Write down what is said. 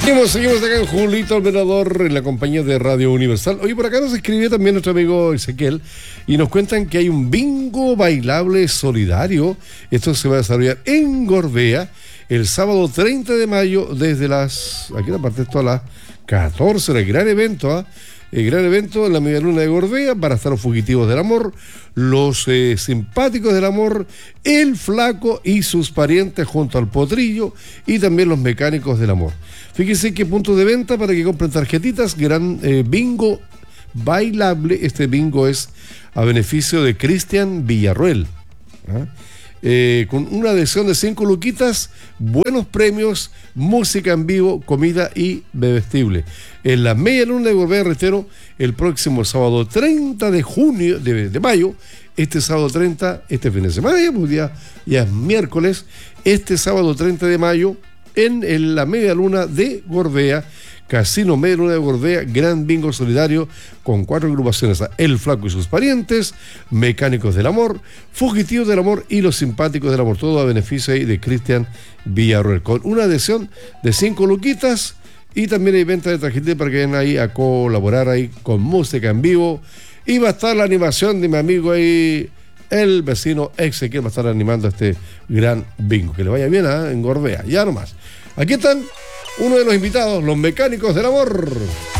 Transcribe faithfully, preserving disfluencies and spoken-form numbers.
Seguimos, seguimos acá en Julito Almenador en la compañía de Radio Universal. Oye, por acá nos escribió también nuestro amigo Ezequiel y nos cuentan que hay un bingo bailable solidario. Esto se va a desarrollar en Gorbea el sábado treinta de mayo desde las, aquí en la parte esto a las catorce, el gran evento, ¿ah? ¿eh? El gran evento en la media luna de Gorbea. Van a estar los fugitivos del amor, los eh, simpáticos del amor, el flaco y sus parientes junto al potrillo y también los mecánicos del amor. Fíjense qué puntos de venta para que compren tarjetitas. Gran eh, bingo bailable. Este bingo es a beneficio de Cristian Villarruel, ¿ah? Eh, con una adhesión de cinco luquitas, buenos premios, música en vivo, comida y bebestible. En la media luna de Gorbea, reitero, el próximo sábado treinta de junio, de, de mayo, este sábado treinta, este fin de semana, ya, pues ya, ya es miércoles, este sábado treinta de mayo, en, en la media luna de Gorbea, Casino Media Luna de Gorbea, gran bingo solidario con cuatro agrupaciones: El Flaco y sus parientes, Mecánicos del Amor, Fugitivos del Amor y Los Simpáticos del Amor, todo a beneficio ahí de Cristian Villarruel, con una adhesión de cinco luquitas y también hay venta de tarjetas para que vayan ahí a colaborar ahí con música en vivo. Y va a estar la animación de mi amigo ahí, el vecino Ezequiel, va a estar animando este gran bingo. Que le vaya bien, ¿eh? En Gorbea, ya nomás. Aquí están uno de los invitados, los Mecánicos del Amor.